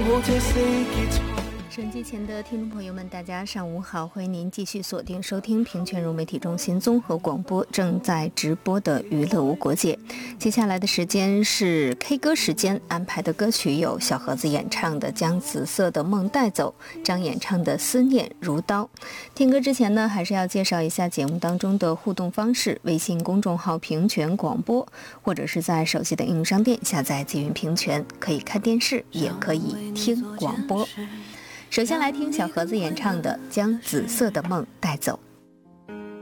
收音机前的听众朋友们，大家上午好，欢迎您继续锁定收听平泉融媒体中心综合广播正在直播的娱乐无国界。接下来的时间是 K 歌时间，安排的歌曲有小盒子演唱的《将紫色的梦带走》，张演唱的《思念如刀》。听歌之前呢，还是要介绍一下节目当中的互动方式：微信公众号平泉广播，或者是在手机的应用商店下载集云平泉，可以看电视，也可以听广播。首先来听小盒子演唱的《将紫色的梦带走》。